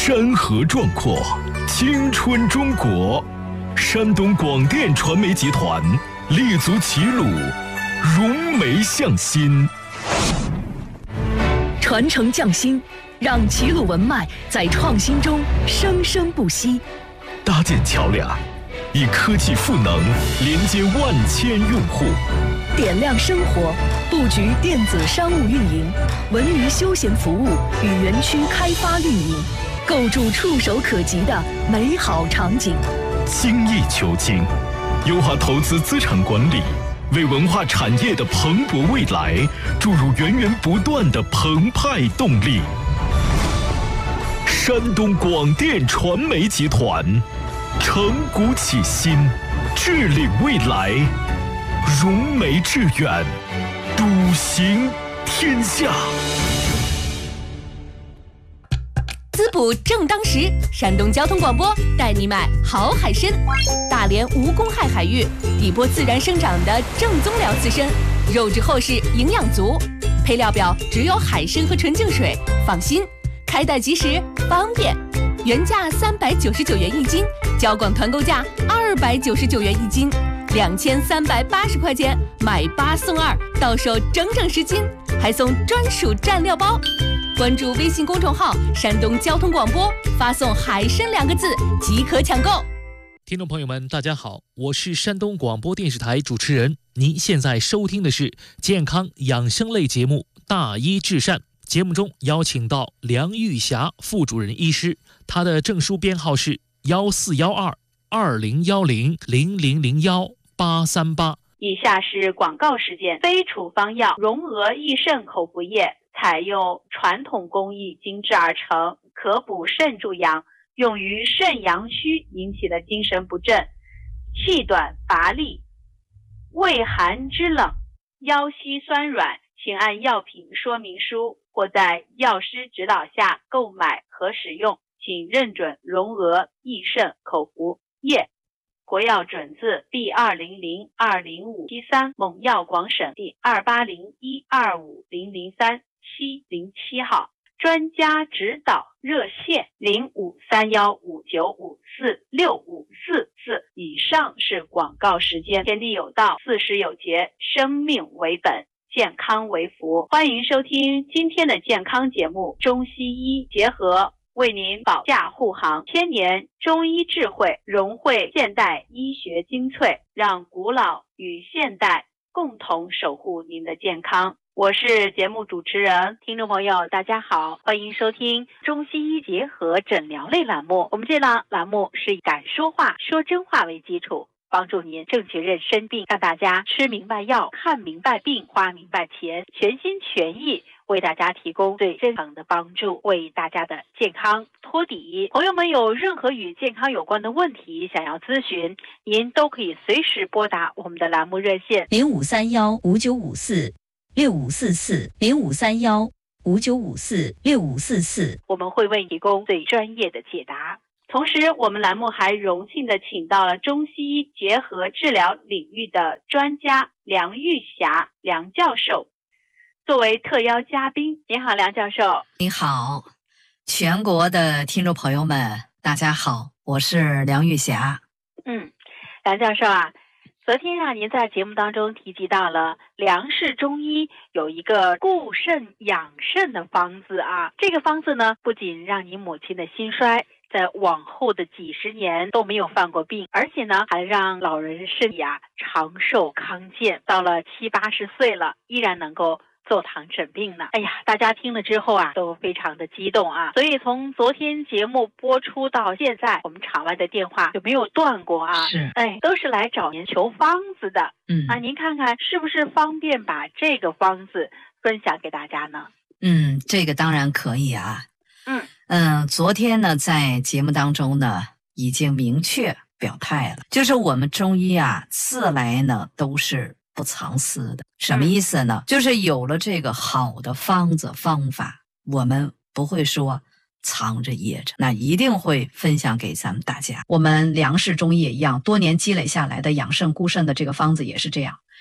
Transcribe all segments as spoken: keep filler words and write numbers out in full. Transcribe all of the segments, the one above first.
山河壮阔，青春中国。山东广电传媒集团立足齐鲁，融媒向心， 传承匠心，让齐鲁文脉在创新中生生不息。 搭建桥梁，以科技赋能连接万千用户。 点亮生活，布局电子商务运营、文娱休闲服务与园区开发运营，构筑触手可及的美好场景。 精益求精，优化投资资产管理，为文化产业的蓬勃未来注入源源不断的澎湃动力。山东广电传媒集团，承股启新，致领未来，融媒致远，笃行天下。 滋补正当时，山东交通广播带你买好海参。大连无公害海域，底波自然生长的正宗辽刺参，肉质厚实，营养足。配料表只有海参和纯净水，放心，开袋即食，方便。原价三百九十九元一斤，交广团购价二百九十九元一斤，两千三百八十块钱买八送二，到手整整十斤，还送专属蘸料包。关注微信公众号山东交通广播，发送海参两个字即可抢购。 听众朋友们大家好，我是山东广播电视台主持人，您现在收听的是健康养生类节目大医治善。节目中邀请到梁玉霞副主任医师，她的证书编号是幺四幺二二零幺零零零零幺八三八。 以下是广告时间。非处方药融额益肾口服液采用传统工艺精制而成，可补肾助阳，用于肾阳虚引起的精神不振、气短乏力、畏寒肢冷、腰膝酸软，请按药品说明书或在药师指导下购买和使用，请认准融额益肾口服液。国药准字第二零零二零五七三，蒙药广审第二八零一二五零零三七零七号。专家指导热线零五三幺五九五四六五四四。以上是广告时间。天地有道，四时有节，生命为本，健康为福。欢迎收听今天的健康节目，中西医结合，为您保驾护航。千年中医智慧融汇现代医学精粹，让古老与现代共同守护您的健康。我是节目主持人，听众朋友大家好，欢迎收听中西医结合诊疗类栏目。我们这档栏目是以敢说话说真话为基础，帮助您正确认识病，让大家吃明白药，看明白病，花明白钱，全心全意为大家提供最真诚的帮助，为大家的健康托底。朋友们有任何与健康有关的问题想要咨询，您都可以随时拨打我们的栏目热线零五三幺五九五四六五四四零五三幺五九五四六五四四， 我们会为你提供最专业的解答。同时，我们栏目还荣幸的请到了中西医结合治疗领域的专家梁玉霞梁教授作为特邀嘉宾。您好，梁教授。 你好，全国的听众朋友们大家好，我是梁玉霞。 嗯，梁教授啊，昨天啊，您在节目当中提及到了梁氏中医有一个固肾养肾的方子啊，这个方子呢，不仅让您母亲的心衰在往后的几十年都没有犯过病，而且呢，还让老人身体啊长寿康健，到了七八十岁了，依然能够坐堂诊病呢。哎呀，大家听了之后啊，都非常的激动啊。所以从昨天节目播出到现在，我们场外的电话就没有断过啊。 是， 哎，都是来找您求方子的。 嗯啊，您看看是不是方便把这个方子分享给大家呢？ 嗯，这个当然可以啊。 嗯嗯，昨天呢，在节目当中呢，已经明确表态了，就是我们中医啊，自来呢都是不藏私的。什么意思呢？就是有了这个好的方子方法，我们不会说藏着掖着，那一定会分享给咱们大家。我们梁氏中医也一样，多年积累下来的养肾固肾的这个方子也是这样，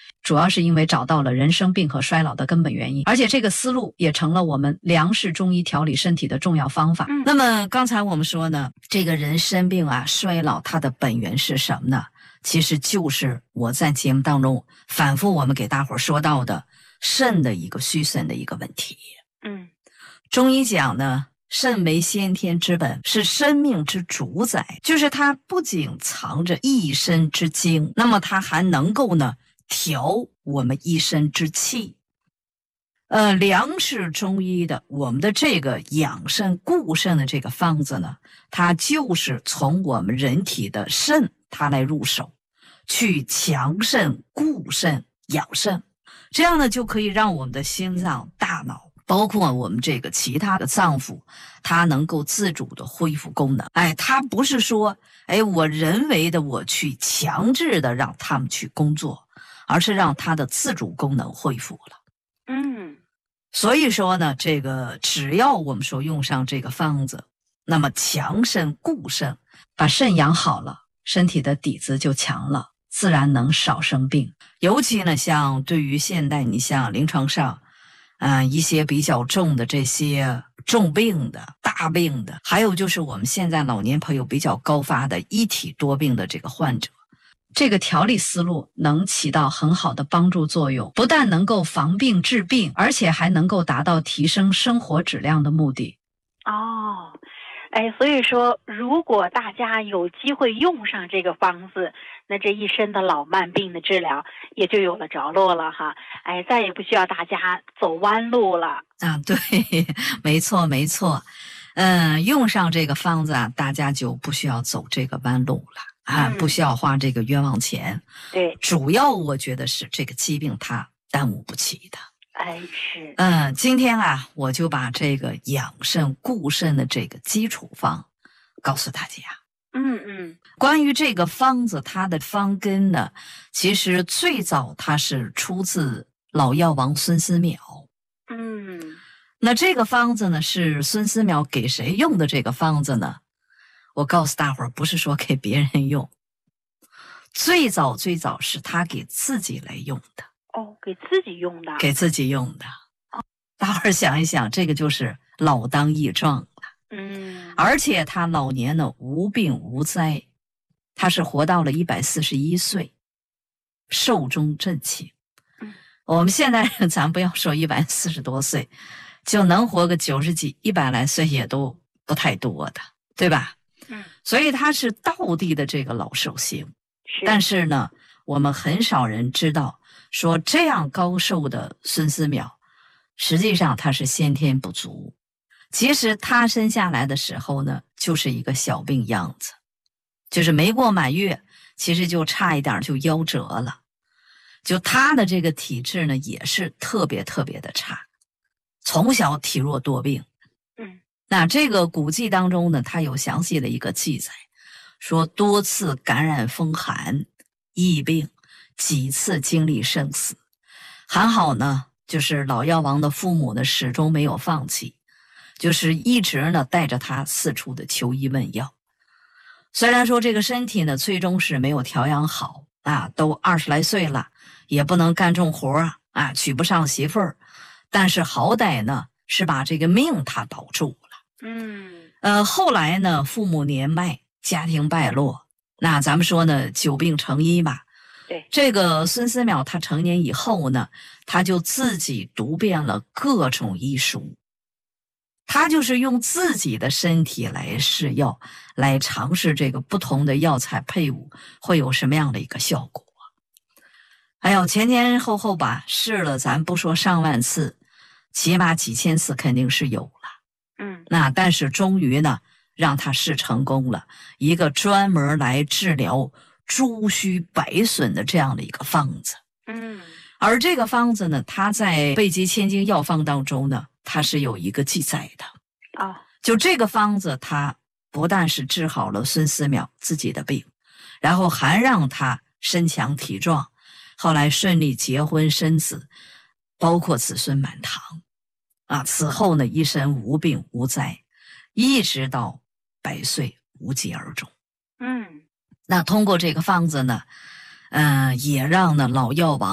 主要是因为找到了人生病和衰老的根本原因，而且这个思路也成了我们梁氏中医调理身体的重要方法。 嗯、 那么刚才我们说呢，这个人生病啊、衰老，它的本源是什么呢？其实就是我在节目当中反复我们给大伙儿说到的肾的一个虚肾的一个问题。 嗯， 中医讲呢，肾为先天之本，是生命之主宰，就是它不仅藏着一身之精，那么它还能够呢调我们一身之气。呃，梁氏中医的我们的这个养肾固肾的这个方子呢，它就是从我们人体的肾它来入手，去强肾固肾养肾，这样呢就可以让我们的心脏、大脑包括我们这个其他的脏腑，它能够自主的恢复功能。哎，它不是说哎我人为的我去强制的让他们去工作，而是让它的自主功能恢复了。 嗯， 所以说呢，这个只要我们说用上这个方子，那么强肾固肾，把肾养好了，身体的底子就强了，自然能少生病。尤其呢，像对于现代你像临床上嗯、呃，一些比较重的这些重病的大病的，还有就是我们现在老年朋友比较高发的一体多病的这个患者，这个调理思路能起到很好的帮助作用，不但能够防病治病，而且还能够达到提升生活质量的目的。 哦，哎，所以说如果大家有机会用上这个方子，那这一身的老慢病的治疗也就有了着落了哈。哎，再也不需要大家走弯路了。 啊，对，没错没错。嗯，用上这个方子啊，大家就不需要走这个弯路了啊， 嗯、 不需要花这个冤枉钱。 对， 主要我觉得是这个疾病它耽误不起的。 哎，是。 嗯，今天啊，我就把这个养肾固肾的这个基础方告诉大家。 嗯嗯， 关于这个方子，它的方根呢，其实最早它是出自老药王孙思邈。 嗯， 那这个方子呢，是孙思邈给谁用的这个方子呢？我告诉大伙儿，不是说给别人用，最早最早是他给自己来用的。 哦，给自己用的， 给自己用的。大伙儿想一想，这个就是老当益壮了。 嗯， 而且他老年呢无病无灾，他是活到了一百四十一岁，寿终正寝。 嗯， 我们现在人咱不要说一百四十多岁，就能活个九十几、一百来岁也都不太多的，对吧？ 嗯， 所以他是道地的这个老寿星。 是， 但是呢，我们很少人知道，说这样高寿的孙思邈，实际上他是先天不足。其实他生下来的时候呢，就是一个小病样子，就是没过满月，其实就差一点就夭折了。就他的这个体质呢，也是特别特别的差，从小体弱多病。 嗯， 那这个古籍当中呢，他有详细的一个记载，说多次感染风寒疫病，几次经历生死。还好呢，就是老药王的父母呢始终没有放弃，就是一直呢带着他四处的求医问药。虽然说这个身体呢最终是没有调养好啊，都二十来岁了，也不能干重活啊，啊娶不上媳妇儿，但是好歹呢是把这个命他保住了。 嗯， 呃，后来呢父母年迈，家庭败落，那咱们说呢久病成医吧。 对， 这个孙思邈他成年以后呢，他就自己读遍了各种医书，他就是用自己的身体来试药，来尝试这个不同的药材配伍会有什么样的一个效果。还有前前后后吧，试了咱不说上万次，起码几千次肯定是有了。 嗯， 那但是终于呢让他试成功了，一个专门来治疗诸虚百损的这样的一个方子。 嗯， 而这个方子呢，它在备急千金药方当中呢，它是有一个记载的。 哦， 就这个方子，它不但是治好了孙思邈自己的病，然后还让他身强体壮，后来顺利结婚生子，包括子孙满堂啊。此后呢，一生无病无灾，一直到百岁无疾而终。 嗯， 那通过这个方子呢，呃，也让呢老药王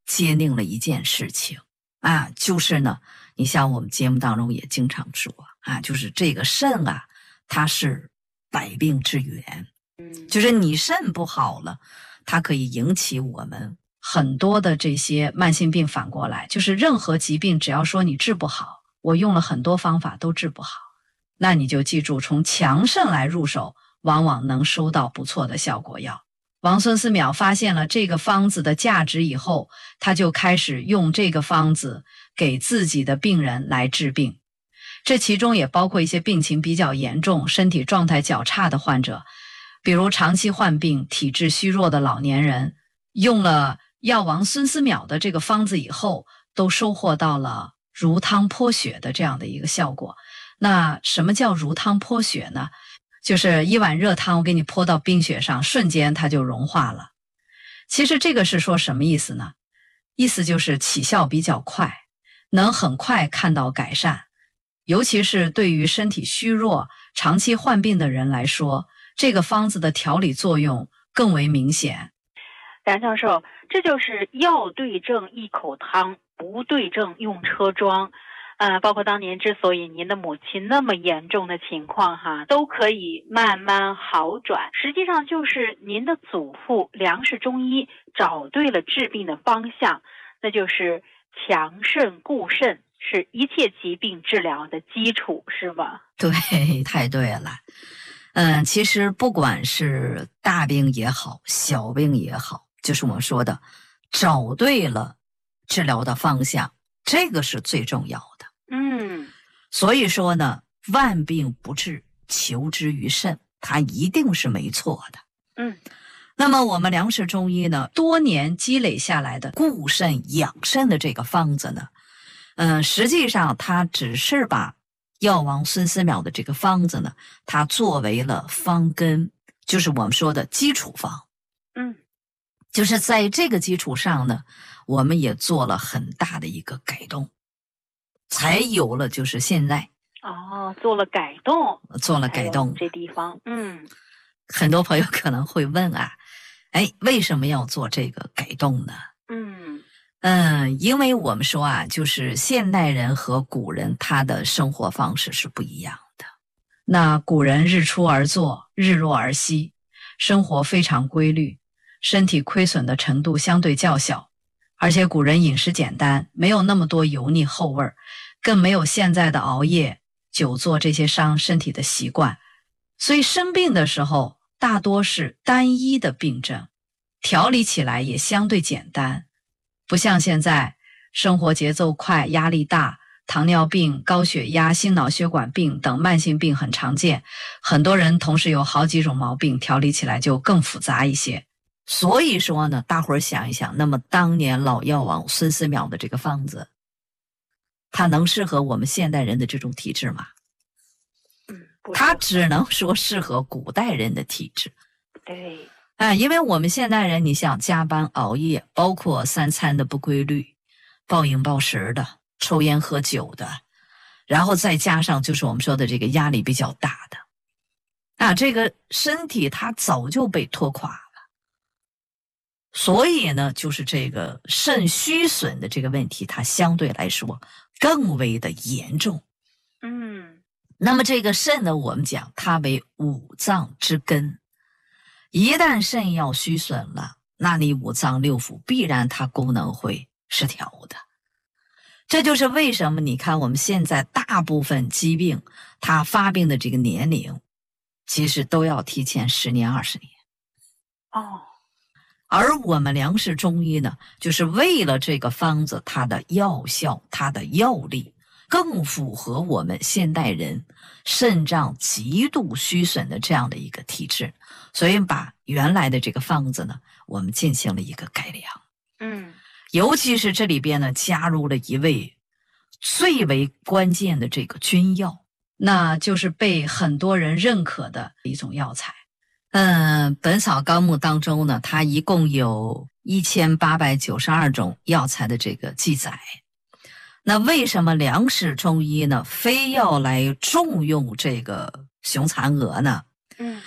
坚定了一件事情啊，就是呢，你像我们节目当中也经常说啊，就是这个肾啊，它是百病之源，就是你肾不好了，它可以引起我们很多的这些慢性病。反过来，就是任何疾病，只要说你治不好，我用了很多方法都治不好，那你就记住，从强肾来入手，往往能收到不错的效果药。王孙思邈发现了这个方子的价值以后，他就开始用这个方子给自己的病人来治病。这其中也包括一些病情比较严重、身体状态较差的患者，比如长期患病、体质虚弱的老年人，用了药王孙思邈的这个方子以后，都收获到了如汤泼血的这样的一个效果。那什么叫如汤泼血呢？就是一碗热汤我给你泼到冰雪上，瞬间它就融化了。其实这个是说什么意思呢？意思就是起效比较快，能很快看到改善。尤其是对于身体虚弱、长期患病的人来说，这个方子的调理作用更为明显。 梁教授，这就是药对症一口汤，不对症用车装。呃，包括当年之所以您的母亲那么严重的情况哈，都可以慢慢好转，实际上就是您的祖父梁氏中医找对了治病的方向，那就是强肾固肾，是一切疾病治疗的基础，是吧？ 对，太对了。嗯，其实不管是大病也好，小病也好，就是我们说的找对了治疗的方向，这个是最重要的。 嗯， 所以说呢，万病不治，求之于肾，它一定是没错的。 嗯， 那么我们梁氏中医呢，多年积累下来的固肾养肾的这个方子呢，嗯、呃，实际上它只是把药王孙思邈的这个方子呢，它作为了方根，就是我们说的基础方。 嗯， 就是在这个基础上呢，我们也做了很大的一个改动。才有了就是现在哦，做了改动， 做了改动这地方，嗯， 很多朋友可能会问啊，哎，为什么要做这个改动呢？ 嗯嗯，因为我们说啊，就是现代人和古人他的生活方式是不一样的。那古人日出而作，日落而息，生活非常规律，身体亏损的程度相对较小。而且古人饮食简单，没有那么多油腻后味儿，更没有现在的熬夜、久坐这些伤身体的习惯，所以生病的时候大多是单一的病症，调理起来也相对简单，不像现在生活节奏快、压力大，糖尿病、高血压、心脑血管病等慢性病很常见，很多人同时有好几种毛病，调理起来就更复杂一些。所以说呢，大伙儿想一想，那么当年老药王孙思邈的这个方子，它能适合我们现代人的这种体质吗？ 嗯， 它只能说适合古代人的体质。 对， 啊，因为我们现代人，你像加班熬夜，包括三餐的不规律，暴饮暴食的，抽烟喝酒的，然后再加上就是我们说的这个压力比较大的，啊，这个身体它早就被拖垮了。所以呢，就是这个肾虚损的这个问题，它相对来说更为的严重。 嗯， 那么这个肾呢，我们讲它为五脏之根，一旦肾要虚损了，那你五脏六腑必然它功能会失调的。这就是为什么你看我们现在大部分疾病，它发病的这个年龄，其实都要提前十年、二十年。 哦。 而我们梁氏中医呢，就是为了这个方子它的药效、它的药力更符合我们现代人肾脏极度虚损的这样的一个体质，所以把原来的这个方子呢，我们进行了一个改良。 嗯， 尤其是这里边呢，加入了一味最为关键的这个君药，那就是被很多人认可的一种药材。嗯，《本草纲目》当中呢，它一共有一千八百九十二种药材的这个记载。那为什么梁氏中医呢，非要来重用这个雄蚕蛾呢？ 嗯，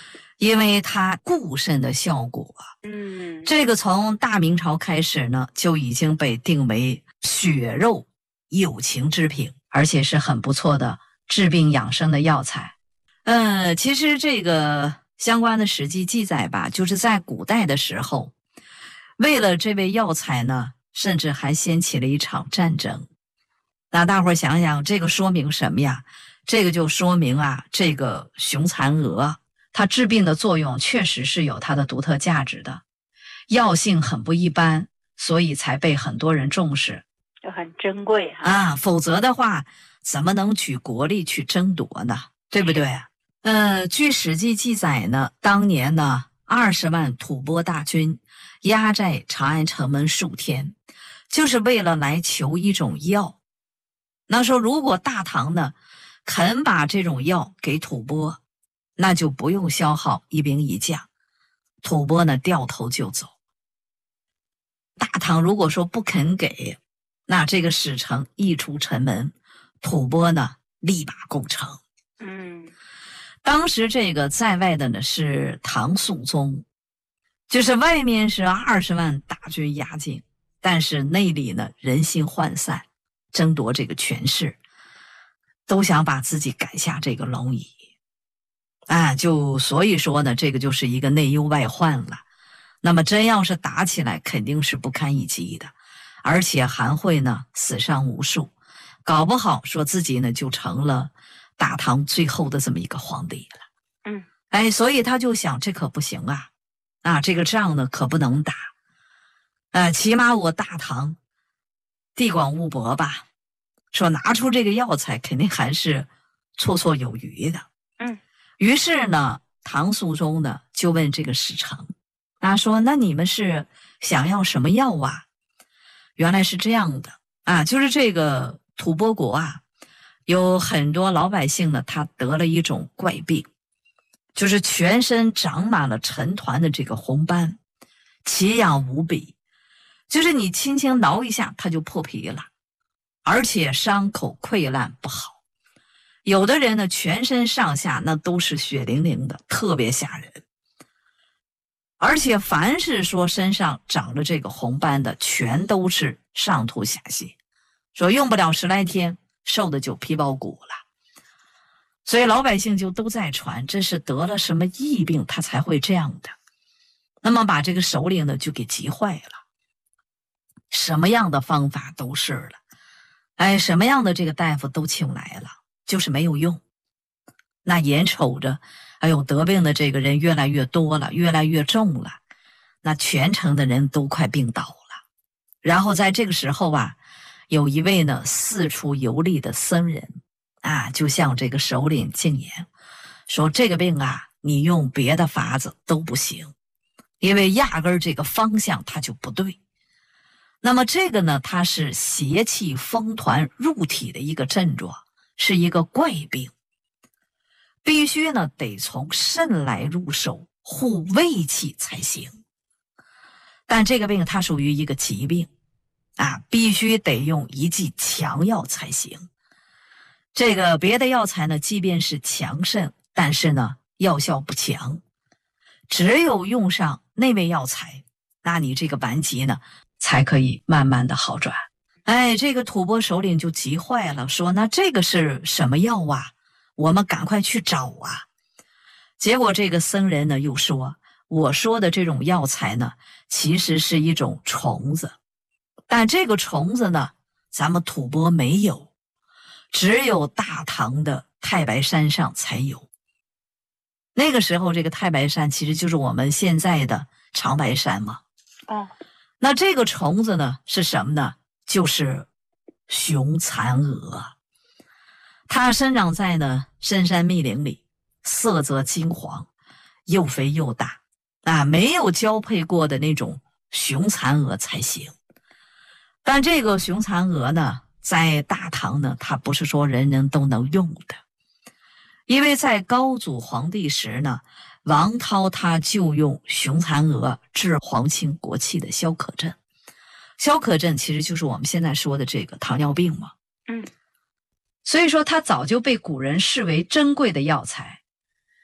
因为它固肾的效果。 嗯， 这个从大明朝开始呢，就已经被定为血肉有情之品，而且是很不错的治病养生的药材。呃，其实这个相关的史记记载吧，就是在古代的时候，为了这味药材呢，甚至还掀起了一场战争。那大伙儿想想，这个说明什么呀？这个就说明啊，这个雄蚕蛾它治病的作用确实是有它的独特价值的，药性很不一般，所以才被很多人重视， 就很珍贵哈啊。否则的话，怎么能举国力去争夺呢？对不对？呃，据史记记载呢，当年呢，二十万吐蕃大军压在长安城门数天，就是为了来求一种药。那说如果大唐呢肯把这种药给吐蕃，那就不用消耗一兵一将，吐蕃呢掉头就走。大唐如果说不肯给，那这个使臣一出城门，吐蕃呢立马攻城。 嗯， 当时这个在外的呢是唐肃宗，就是外面是二十万大军压境，但是内里呢人心涣散，争夺这个权势，都想把自己赶下这个龙椅啊，就所以说呢，这个就是一个内忧外患了。那么真要是打起来，肯定是不堪一击的，而且还会呢死伤无数，搞不好说自己呢就成了大唐最后的这么一个皇帝了。 嗯， 哎，所以他就想，这可不行啊，啊，这个仗呢可不能打，呃，起码我大唐地广物博吧，说拿出这个药材肯定还是绰绰有余的。 嗯， 于是呢，唐肃宗呢就问这个使臣，他说：“那你们是想要什么药啊？”原来是这样的啊，就是这个吐蕃国啊，有很多老百姓呢，他得了一种怪病，就是全身长满了成团的这个红斑，奇痒无比，就是你轻轻挠一下，它就破皮了，而且伤口溃烂不好。有的人呢，全身上下那都是血淋淋的，特别吓人。而且凡是说身上长了这个红斑的，全都是上吐下泻，说用不了十来天，瘦的就皮包骨了。所以老百姓就都在传，这是得了什么疫病，他才会这样的。那么把这个首领呢就给急坏了，什么样的方法都试了，哎，什么样的这个大夫都请来了，就是没有用。那眼瞅着哎呦，得病的这个人越来越多了，越来越重了，那全城的人都快病倒了。然后在这个时候啊，有一位呢四处游历的僧人啊，就向这个首领进言说，这个病啊，你用别的法子都不行，因为压根儿这个方向它就不对。那么这个呢，它是邪气风团入体的一个症状，是一个怪病，必须呢得从肾来入手，护胃气才行。但这个病它属于一个疾病啊，必须得用一剂强药才行。这个别的药材呢，即便是强肾，但是呢药效不强，只有用上那味药材，那你这个顽疾呢才可以慢慢的好转。哎，这个吐蕃首领就急坏了，说那这个是什么药啊？我们赶快去找啊。结果这个僧人呢又说，我说的这种药材呢其实是一种虫子，但这个虫子呢咱们吐蕃没有，只有大唐的太白山上才有。那个时候这个太白山其实就是我们现在的长白山嘛。 哦， 那这个虫子呢是什么呢？就是雄蚕蛾。它生长在呢深山密林里，色泽金黄，又肥又大啊，没有交配过的那种雄蚕蛾才行。但这个雄蚕蛾呢，在大唐呢，它不是说人人都能用的，因为在高祖皇帝时呢，王涛他就用雄蚕蛾治皇亲国戚的消渴症。消渴症其实就是我们现在说的这个糖尿病嘛。 嗯， 所以说它早就被古人视为珍贵的药材，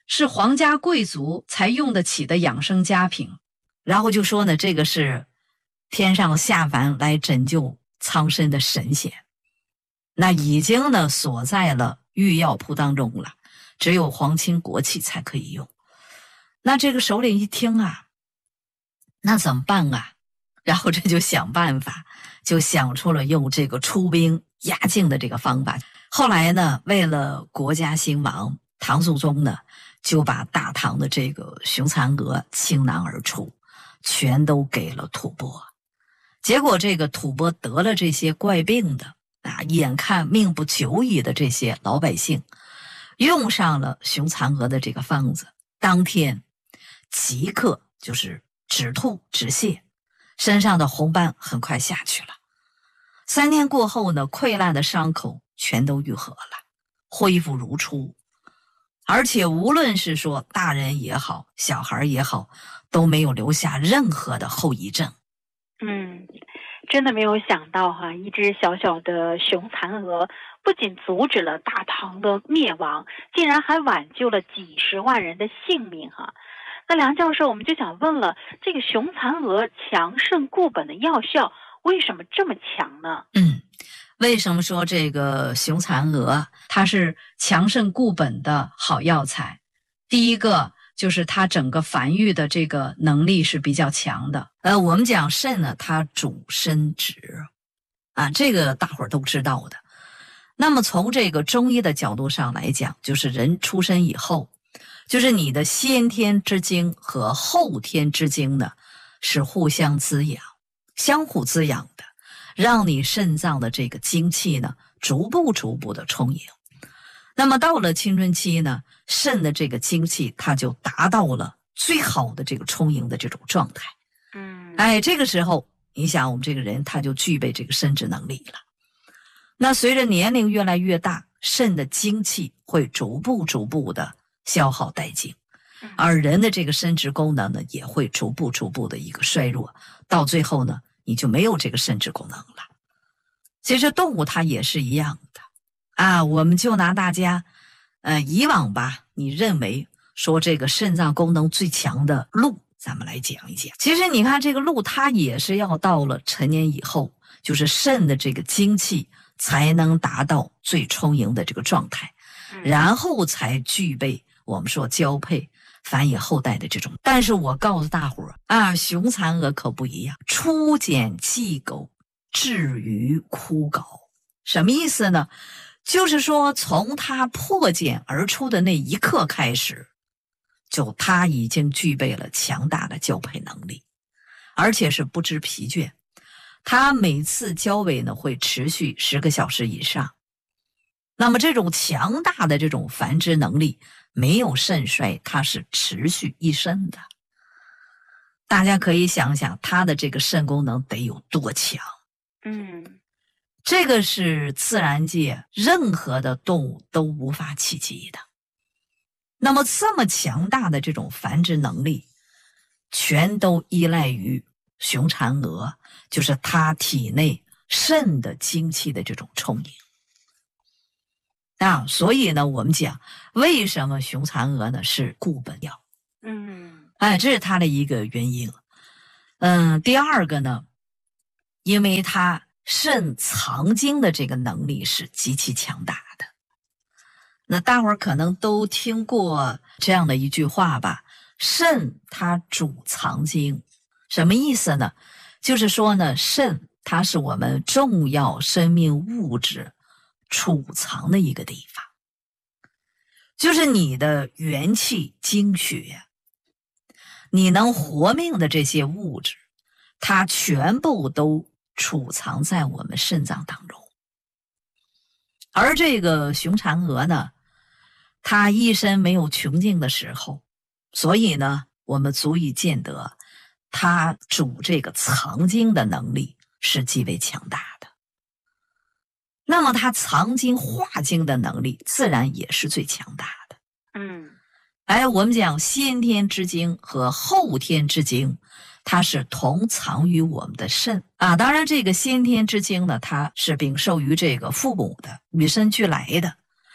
是皇家贵族才用得起的养生佳品。然后就说呢，这个是天上下凡来拯救苍生的神仙，那已经呢锁在了御药铺当中了，只有皇亲国戚才可以用。那这个首领一听啊，那怎么办啊？然后这就想办法，就想出了用这个出兵压境的这个方法。后来呢，为了国家兴亡，唐肃宗呢就把大唐的这个雄蚕蛾倾囊而出，全都给了吐蕃。结果这个吐蕃得了这些怪病的啊，眼看命不久矣的这些老百姓，用上了雄蚕蛾的这个方子，当天即刻就是止吐止泻，身上的红斑很快下去了。三天过后呢，溃烂的伤口全都愈合了，恢复如初。而且无论是说大人也好，小孩也好，都没有留下任何的后遗症。 嗯，真的没有想到哈，一只小小的雄蚕蛾不仅阻止了大唐的灭亡，竟然还挽救了几十万人的性命哈。那梁教授，我们就想问了，这个雄蚕蛾强肾固本的药效为什么这么强呢？ 嗯，为什么说这个雄蚕蛾它是强肾固本的好药材？第一个就是它整个繁育的这个能力是比较强的。呃，我们讲肾呢，它主生殖啊，这个大伙儿都知道的。那么从这个中医的角度上来讲，就是人出生以后，就是你的先天之精和后天之精呢是互相滋养，相互滋养的，让你肾脏的这个精气呢逐步逐步的充盈。那么到了青春期呢，肾的这个精气它就达到了最好的这个充盈的这种状态。 嗯， 哎，这个时候你想我们这个人他就具备这个生殖能力了。那随着年龄越来越大，肾的精气会逐步逐步的消耗殆尽，而人的这个生殖功能呢也会逐步逐步的一个衰弱，到最后呢你就没有这个生殖功能了。其实动物它也是一样的啊，我们就拿大家呃以往吧，你认为说这个肾脏功能最强的鹿，咱们来讲一讲。其实你看这个鹿，它也是要到了成年以后，就是肾的这个精气才能达到最充盈的这个状态，然后才具备我们说交配繁衍后代的这种。但是我告诉大伙儿啊，雄蚕蛾可不一样，初剪既狗，至于枯槁。什么意思呢？就是说从它破茧而出的那一刻开始，就它已经具备了强大的交配能力，而且是不知疲倦。它每次交尾呢会持续十个小时以上。那么这种强大的这种繁殖能力，没有肾衰，它是持续一生的。大家可以想想它的这个肾功能得有多强。 嗯， 这个是自然界任何的动物都无法企及的。那么这么强大的这种繁殖能力，全都依赖于雄蚕蛾，就是它体内肾的精气的这种充盈啊。所以呢，我们讲为什么雄蚕蛾呢是固本药？ 嗯， 哎，这是它的一个原因。嗯，第二个呢，因为它肾藏精的这个能力是极其强大的。那大伙儿可能都听过这样的一句话吧，肾它主藏精。什么意思呢？就是说呢，肾它是我们重要生命物质储藏的一个地方，就是你的元气精血，你能活命的这些物质，它全部都储藏在我们肾脏当中。而这个雄蚕蛾呢，它一生没有穷尽的时候，所以呢，我们足以见得它主这个藏精的能力是极为强大的。那么它藏精化精的能力自然也是最强大的。 嗯， 哎，我们讲先天之精和后天之精，它是同藏于我们的肾啊。当然这个先天之精呢，它是禀受于这个父母的，与生俱来的。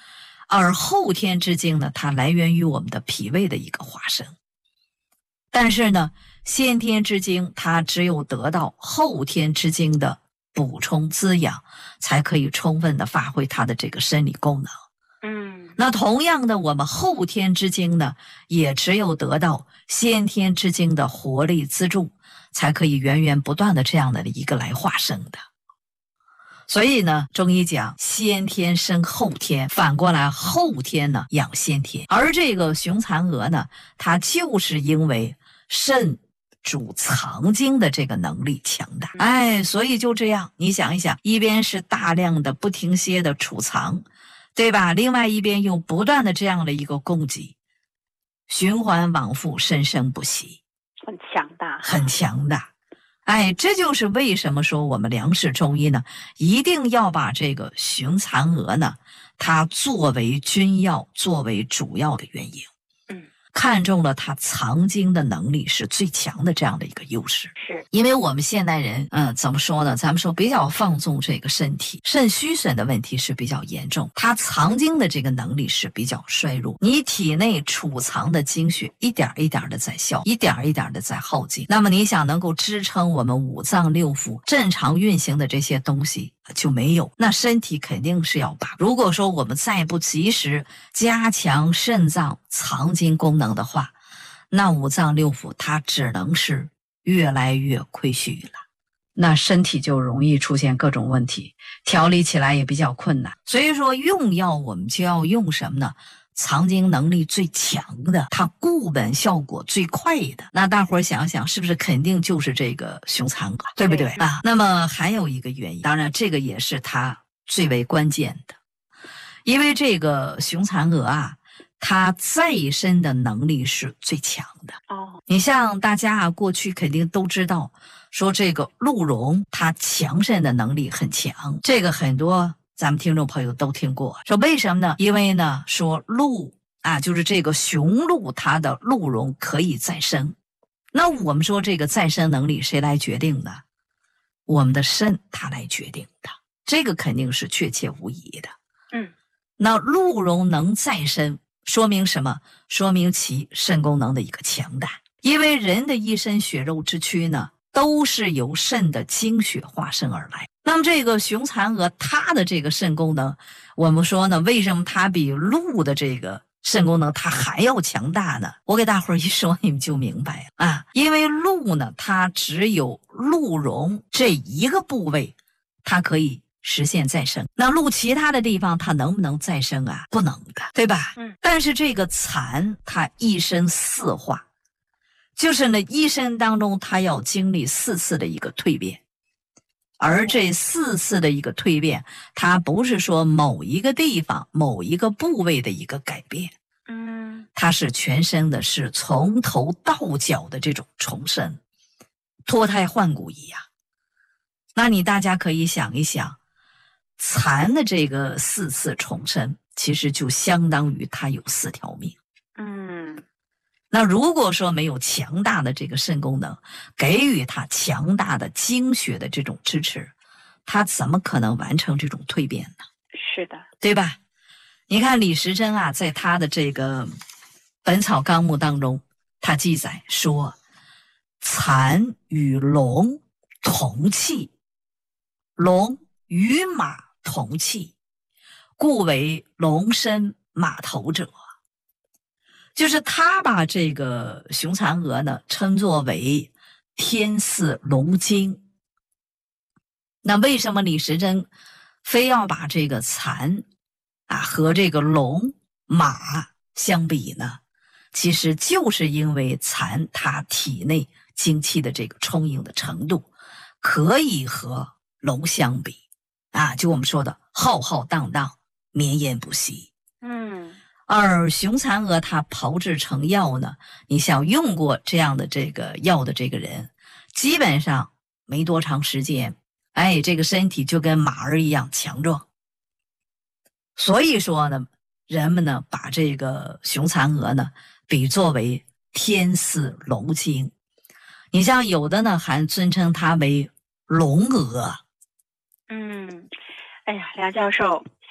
而后天之精呢，它来源于我们的脾胃的一个化生。但是呢，先天之精它只有得到后天之精的补充滋养，才可以充分的发挥它的这个生理功能。 嗯， 那同样的，我们后天之精呢，也只有得到先天之精的活力资助，才可以源源不断的这样的一个来化生的。所以呢，中医讲先天生后天，反过来后天呢养先天。而这个雄蚕蛾呢，它就是因为肾主藏精的这个能力强大，哎，所以就这样，你想一想，一边是大量的不停歇的储藏，对吧？另外一边又不断的这样的一个供给，循环往复，生生不息， 很强大， 很强大。哎，这就是为什么说我们梁氏中医呢，一定要把这个雄蚕蛾呢，它作为君药，作为主要的原因。 嗯， 看中了它藏精的能力是最强的这样的一个优势。 是因为我们现代人，嗯，怎么说呢？咱们说比较放纵这个身体，肾虚损的问题是比较严重，它藏精的这个能力是比较衰弱。你体内储藏的精血一点一点的在消，一点一点的在耗尽。那么你想能够支撑我们五脏六腑正常运行的这些东西就没有，那身体肯定是要把。如果说我们再不及时加强肾脏藏精功能的话，那五脏六腑它只能是越来越亏虚了，那身体就容易出现各种问题，调理起来也比较困难。所以说用药我们就要用什么呢？藏精能力最强的，它固本效果最快的。那大伙儿想想，是不是肯定就是这个雄蚕蛾，对不对啊？那么还有一个原因，当然这个也是它最为关键的，因为这个雄蚕蛾啊，它再生的能力是最强的。 哦， 你像大家啊，过去肯定都知道，说这个鹿茸它强肾的能力很强，这个很多咱们听众朋友都听过。说为什么呢？因为呢，说鹿啊，就是这个雄鹿，它的鹿茸可以再生。那我们说这个再生能力谁来决定的？我们的肾它来决定的，这个肯定是确切无疑的。 嗯， 那鹿茸能再生，说明什么？说明其肾功能的一个强大。因为人的一身血肉之躯呢，都是由肾的精血化生而来。那么这个雄蚕蛾它的这个肾功能，我们说呢，为什么它比鹿的这个肾功能它还要强大呢？我给大伙儿一说，你们就明白了啊。因为鹿呢，它只有鹿茸这一个部位，它可以实现再生。那鹿其他的地方它能不能再生啊？不能的，对吧？ 嗯。 但是这个蚕它一生四化，就是呢一生当中它要经历四次的一个蜕变。而这四次的一个蜕变，它不是说某一个地方某一个部位的一个改变， 嗯， 它是全身的，是从头到脚的这种重生，脱胎换骨一样。那你大家可以想一想，蚕的这个四次重生，其实就相当于它有四条命。 嗯， 那如果说没有强大的这个肾功能，给予它强大的精血的这种支持，它怎么可能完成这种蜕变呢？ 是的， 对吧？你看李时珍啊，在他的这个《本草纲目》当中，他记载说，蚕与龙同气，龙与马同气，故为龙身马头者。就是他把这个雄蚕蛾呢称作为天似龙精。那为什么李时珍非要把这个蚕啊和这个龙马相比呢？其实就是因为蚕它体内精气的这个充盈的程度可以和龙相比啊，就我们说的浩浩荡荡，绵延不息。 嗯， 而雄蚕蛾它炮制成药呢，你想用过这样的这个药的这个人，基本上没多长时间，哎，这个身体就跟马儿一样强壮。所以说呢，人们呢把这个雄蚕蛾呢比作为天似龙精。你像有的呢还尊称它为龙蛾。 嗯，哎呀，梁教授，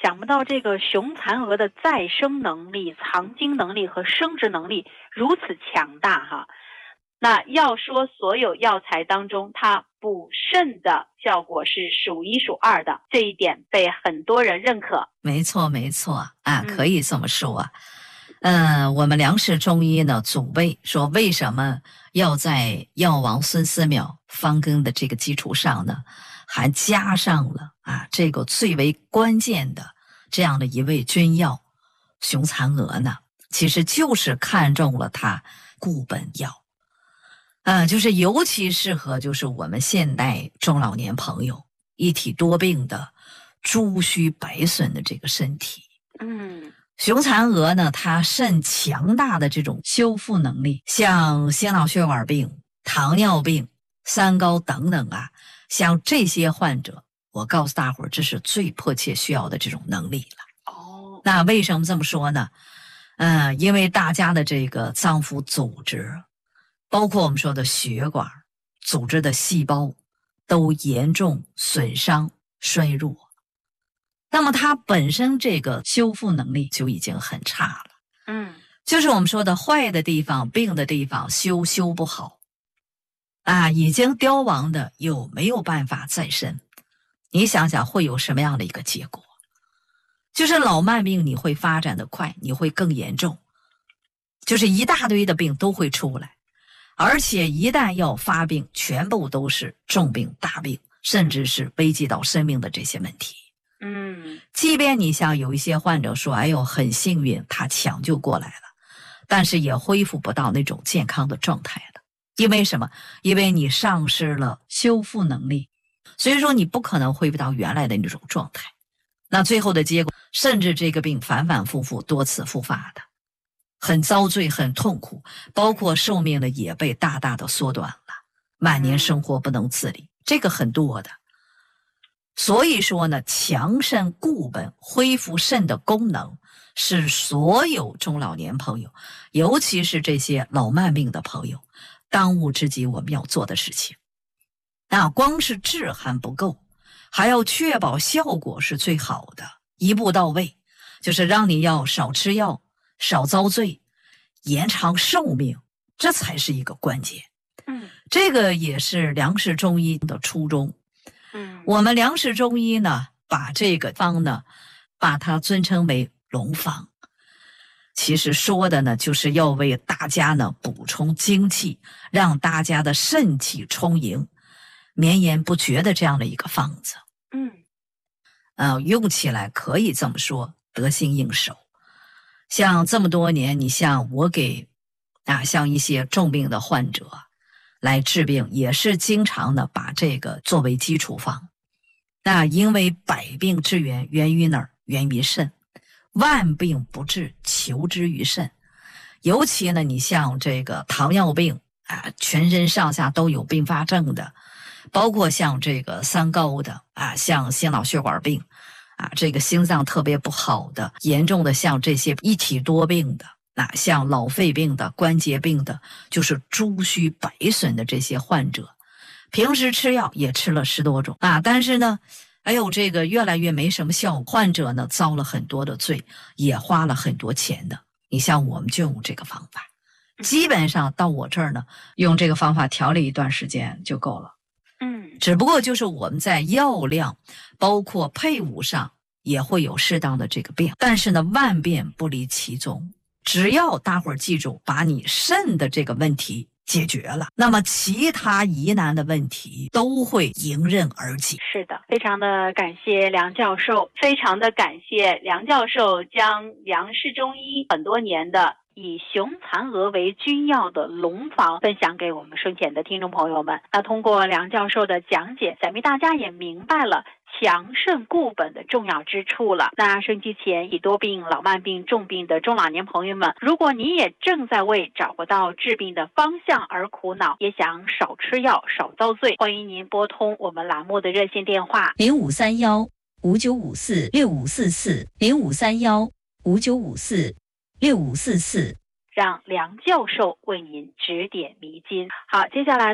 想不到这个雄蚕蛾的再生能力、藏精能力和生殖能力如此强大哈。那要说所有药材当中，它补肾的效果是数一数二的，这一点被很多人认可。 没错，没错啊，可以这么说。嗯、呃，我们梁氏中医呢，祖辈说，为什么要在药王孙思邈方根的这个基础上呢，还加上了啊这个最为关键的这样的一味君药雄蚕蛾呢？其实就是看中了它固本药。呃，就是尤其适合就是我们现代中老年朋友一体多病的诸虚百损的这个身体。 嗯， 雄蚕蛾呢，它肾强大的这种修复能力，像心脑血管病、糖尿病、三高等等啊，像这些患者，我告诉大伙儿，这是最迫切需要的这种能力了。 哦， 那为什么这么说呢？嗯、呃，因为大家的这个脏腑组织，包括我们说的血管组织的细胞都严重损伤衰弱，那么它本身这个修复能力就已经很差了。 嗯， 就是我们说的坏的地方、病的地方修修不好啊，已经凋亡的有没有办法再生？你想想会有什么样的一个结果？就是老慢病你会发展的快，你会更严重，就是一大堆的病都会出来。而且一旦要发病，全部都是重病、大病，甚至是危及到生命的这些问题。 嗯， 即便你像有一些患者说，哎呦，很幸运，他抢救过来了，但是也恢复不到那种健康的状态了。因为什么？因为你丧失了修复能力，所以说你不可能恢复到原来的那种状态。那最后的结果，甚至这个病反反复复多次复发的。很遭罪，很痛苦，包括寿命呢也被大大的缩短了，晚年生活不能自理，这个很多的。所以说呢，强肾固本，恢复肾的功能，是所有中老年朋友，尤其是这些老慢病的朋友，当务之急我们要做的事情。那光是治还不够，还要确保效果是最好的，一步到位，就是让你要少吃药，少遭罪，延长寿命，这才是一个关键。 嗯， 这个也是梁氏中医的初衷。 嗯， 我们梁氏中医呢，把这个方呢，把它尊称为龙方。其实说的呢，就是要为大家呢补充精气，让大家的肾气充盈，绵延不绝的这样的一个方子。 嗯， 呃，用起来可以这么说，得心应手。像这么多年，你像我给啊，像一些重病的患者来治病，也是经常的把这个作为基础方。那因为百病之源源于哪儿？源于肾。万病不治，求之于肾。尤其呢，你像这个糖尿病啊，全身上下都有并发症的，包括像这个三高的啊，像心脑血管病啊，这个心脏特别不好的，严重的像这些一体多病的，那、啊、像脑肺病的、关节病的，就是诸虚百损的这些患者，平时吃药也吃了十多种啊，但是呢，哎呦，这个越来越没什么效果，患者呢遭了很多的罪，也花了很多钱的。你像我们就用这个方法，基本上到我这儿呢，用这个方法调理一段时间就够了。 嗯， 只不过就是我们在药量包括配伍上也会有适当的这个变，但是呢，万变不离其宗。只要大伙儿记住，把你肾的这个问题解决了，那么其他疑难的问题都会迎刃而解。 是的，非常的感谢梁教授，非常的感谢梁教授将梁氏中医很多年的以雄蚕蛾为君药的龙方分享给我们顺前的听众朋友们。那通过梁教授的讲解，想必大家也明白了强肾固本的重要之处了。那收音机前以多病、老慢病、重病的中老年朋友们，如果你也正在为找不到治病的方向而苦恼，也想少吃药、少遭罪，欢迎您拨通我们栏目的热线电话零五三幺五九五四六五四四零五三幺五九五四六五四四， 让梁教授为您指点迷津。好，接下来呢，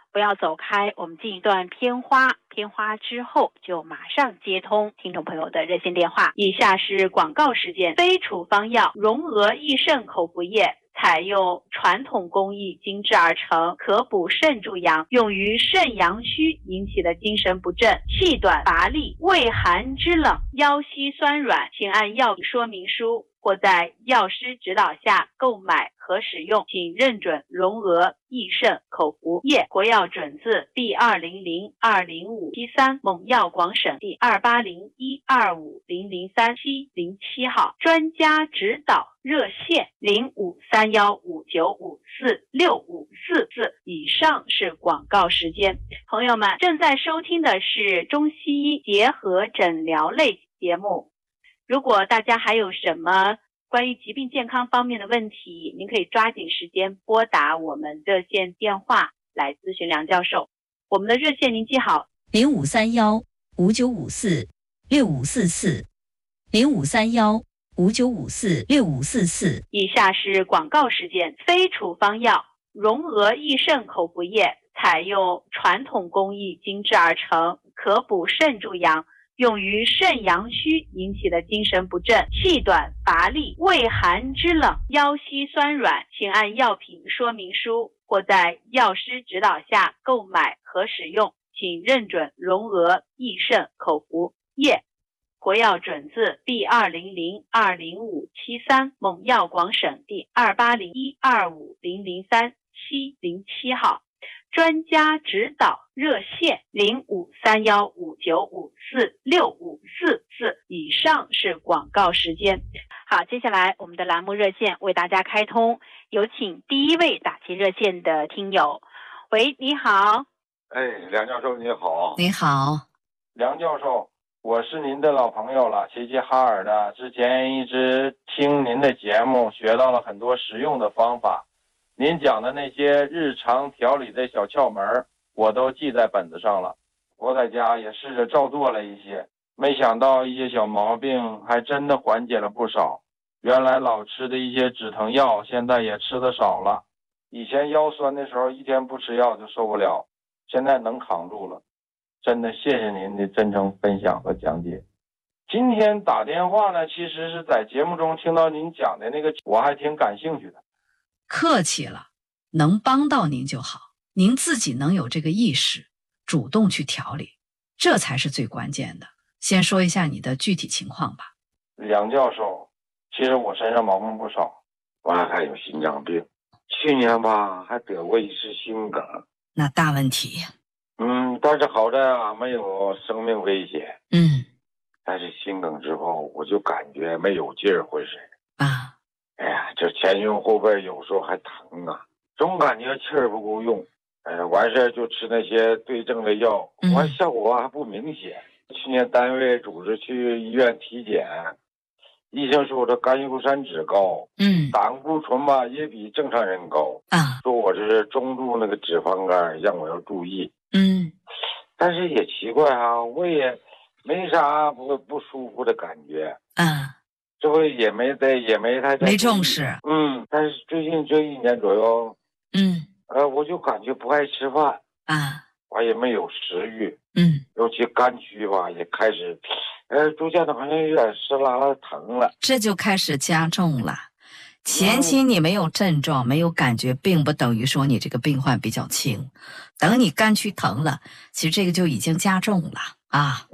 不要走开，我们进一段片花，片花之后就马上接通听众朋友的热线电话。以下是广告时间。非处方药荣鹅益肾口服液，采用传统工艺精制而成，可补肾助阳，用于肾阳虚引起的精神不振、气短乏力、畏寒肢冷、腰膝酸软，请按药品说明书或在药师指导下购买和使用，请认准荣鹅益肾口服液，国药准字 B 二零零二零五七三，蒙药广审第二八零一二五零零三七零七号，专家指导热线零五三幺五九五四六五四四。以上是广告时间。朋友们正在收听的是中西医结合诊疗类节目。如果大家还有什么关于疾病健康方面的问题，您可以抓紧时间拨打我们热线电话来咨询梁教授。我们的热线您记好， 零五三幺五九五四六五四四，零五三幺五九五四六五四四。 以下是广告时间。非处方药荣鹅益肾口服液，采用传统工艺精制而成，可补肾助阳，用于肾阳虚引起的精神不振、气短乏力、畏寒肢冷、腰膝酸软，请按药品说明书或在药师指导下购买和使用，请认准荣鹅益肾口服液，国药准字 B 二零零二零五七三，蒙药广审第二八零一二五零零三七零七号，专家指导热线零五三幺五九五四六五四四。以上是广告时间。好，接下来我们的栏目热线为大家开通，有请第一位打进热线的听友。喂，你好。 哎，梁教授你好。 你好。 梁教授，我是您的老朋友了，齐齐哈尔的，之前一直听您的节目，学到了很多实用的方法。您讲的那些日常调理的小窍门，我都记在本子上了。我在家也试着照做了一些，没想到一些小毛病还真的缓解了不少。原来老吃的一些止疼药，现在也吃的少了。以前腰酸的时候，一天不吃药就受不了，现在能扛住了。真的谢谢您的真诚分享和讲解。今天打电话呢，其实是在节目中听到您讲的那个，我还挺感兴趣的。 客气了，能帮到您就好，您自己能有这个意识，主动去调理，这才是最关键的。先说一下你的具体情况吧。 梁教授，其实我身上毛病不少，我还有心脏病，去年吧还得过一次心梗。 那大问题。 嗯，但是好在啊没有生命危险。 嗯， 但是心梗之后我就感觉没有劲儿，浑身啊， 哎呀，这前胸后背有时候还疼啊，总感觉气儿不够用。哎，完事儿就吃那些对症的药，完效果还不明显。嗯、去年单位组织去医院体检，医生说我这甘油三酯高， 嗯， 胆固醇吧也比正常人高啊， 说我这是中度那个脂肪肝，让我要注意。 嗯， 但是也奇怪啊，我也没啥不不舒服的感觉。 啊， 这回也没在，也没太没重视。 嗯，但是最近这一年左右， 嗯， 呃，我就感觉不爱吃饭啊， 我也没有食欲。 嗯， 尤其肝区吧，也开始，呃，逐渐的好像有点湿拉拉疼了。 这就开始加重了。前期你没有症状，没有感觉，并不等于说你这个病患比较轻。等你肝区疼了，其实这个就已经加重了啊。